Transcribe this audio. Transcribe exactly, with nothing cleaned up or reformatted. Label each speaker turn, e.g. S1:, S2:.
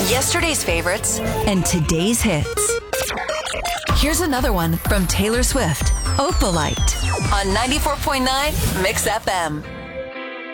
S1: Yesterday's favorites and today's hits. Here's another one from Taylor Swift, Opalite, on ninety-four point nine Mix F M.